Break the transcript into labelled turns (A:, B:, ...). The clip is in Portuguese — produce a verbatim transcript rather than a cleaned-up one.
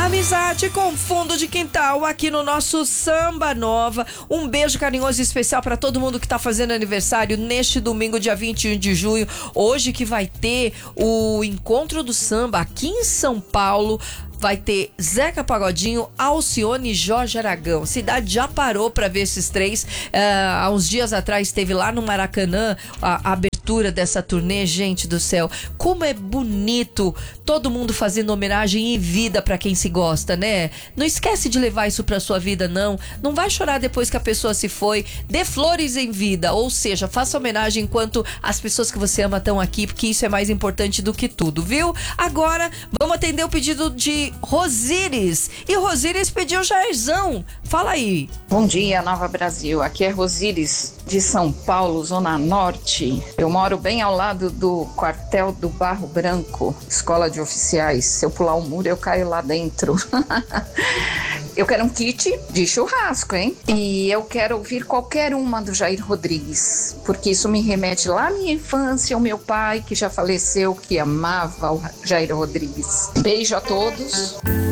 A: Amizade com fundo de quintal aqui no nosso Samba Nova. Um beijo carinhoso e especial para todo mundo que tá fazendo aniversário neste domingo, dia vinte e um de junho. Hoje que vai ter o Encontro do Samba aqui em São Paulo. Vai ter Zeca Pagodinho, Alcione e Jorge Aragão. A cidade já parou para ver esses três. Uh, há uns dias atrás teve lá no Maracanã a, a abertura dessa turnê. Gente do céu, como é bonito todo mundo fazendo homenagem em vida para quem se gosta, né? Não esquece de levar isso pra sua vida, não. Não vai chorar depois que a pessoa se foi. Dê flores em vida, ou seja, faça homenagem enquanto as pessoas que você ama estão aqui, porque isso é mais importante do que tudo, viu? Agora, vamos atender o pedido de Rosíris. E Rosíris pediu Jairzão. Fala aí.
B: Bom dia, Nova Brasil. Aqui é Rosíris de São Paulo, Zona Norte. Eu moro bem ao lado do quartel do Barro Branco, escola de oficiais. Se eu pular o muro, eu caio lá dentro. Eu quero um kit de churrasco, hein? E eu quero ouvir qualquer uma do Jair Rodrigues, porque isso me remete lá à minha infância, ao meu pai, que já faleceu, que amava o Jair Rodrigues. Beijo a todos.